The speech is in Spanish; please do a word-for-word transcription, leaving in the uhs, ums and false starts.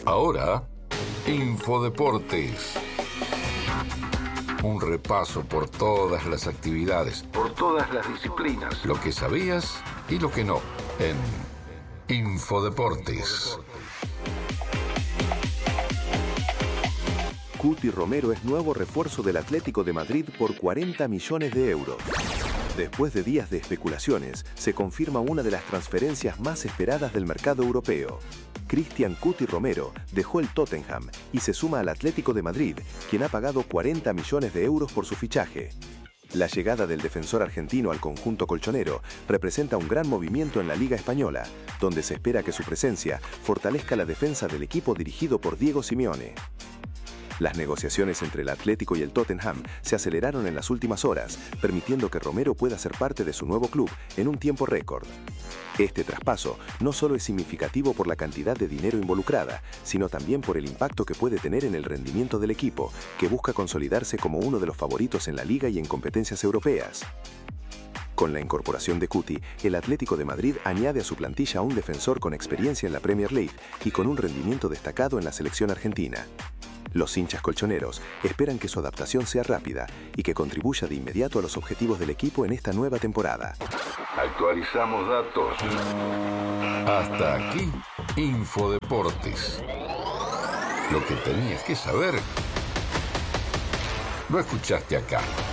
Ahora, Infodeportes. Un repaso por todas las actividades, por todas las disciplinas, lo que sabías y lo que no, en Infodeportes. Cuti Romero es nuevo refuerzo del Atlético de Madrid por cuarenta millones de euros. Después de días de especulaciones, se confirma una de las transferencias más esperadas del mercado europeo. Cristian Cuti Romero dejó el Tottenham y se suma al Atlético de Madrid, quien ha pagado cuarenta millones de euros por su fichaje. La llegada del defensor argentino al conjunto colchonero representa un gran movimiento en la Liga Española, donde se espera que su presencia fortalezca la defensa del equipo dirigido por Diego Simeone. Las negociaciones entre el Atlético y el Tottenham se aceleraron en las últimas horas, permitiendo que Romero pueda ser parte de su nuevo club en un tiempo récord. Este traspaso no solo es significativo por la cantidad de dinero involucrada, sino también por el impacto que puede tener en el rendimiento del equipo, que busca consolidarse como uno de los favoritos en la Liga y en competencias europeas. Con la incorporación de Cuti, el Atlético de Madrid añade a su plantilla a un defensor con experiencia en la Premier League y con un rendimiento destacado en la selección argentina. Los hinchas colchoneros esperan que su adaptación sea rápida y que contribuya de inmediato a los objetivos del equipo en esta nueva temporada. Actualizamos datos. Hasta aquí, Infodeportes. Lo que tenías que saber, lo escuchaste acá.